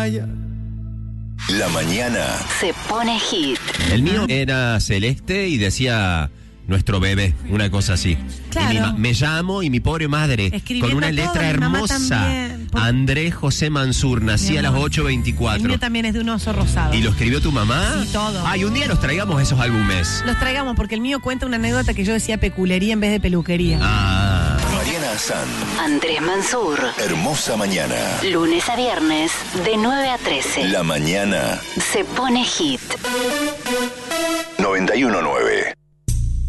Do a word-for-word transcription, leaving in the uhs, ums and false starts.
La mañana se pone hit. El mío era celeste y decía nuestro bebé, una cosa así. Claro. Y mi ma- me llamo y mi pobre madre, Escribiendo con una todo, letra mi mamá hermosa. también. Por- Andrés José Mansur, nací Mi a las amor. ocho El veinticuatro. mío también es de un oso rosado. ¿Y lo escribió tu mamá? Sí, todo. Ay, un día los traigamos esos álbumes. Los traigamos porque el mío cuenta una anécdota que yo decía peculería en vez de peluquería. Ah. Mariana San, Andrés Mansur. hermosa mañana. Lunes a viernes, de nueve a trece. La mañana Se pone hit. noventa y uno punto nueve.